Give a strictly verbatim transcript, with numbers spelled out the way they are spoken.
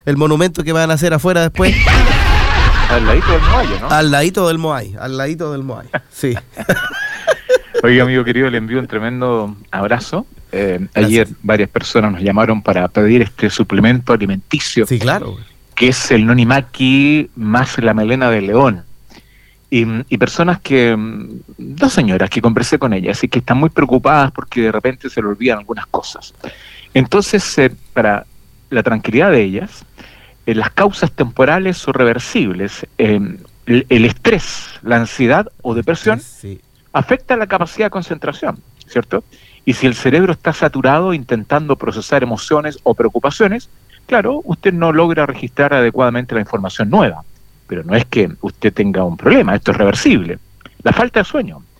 el monumento que van a hacer afuera después. Al ladito del Moai, ¿no? Al ladito del Moai, al ladito del Moai, sí. Oiga, amigo querido, le envío un tremendo abrazo. Eh, ayer varias personas nos llamaron para pedir este suplemento alimenticio. Sí, claro. Que es el Nonimaki más la melena de león. Y, y personas que, dos señoras que conversé con ellas y que están muy preocupadas porque de repente se le olvidan algunas cosas. Entonces, eh, para la tranquilidad de ellas, eh, las causas temporales o reversibles, eh, el, el estrés, la ansiedad o depresión, sí, afecta la capacidad de concentración, ¿cierto? Y si el cerebro está saturado intentando procesar emociones o preocupaciones, claro, usted no logra registrar adecuadamente la información nueva, pero no es que usted tenga un problema, esto es reversible. La falta de sueño,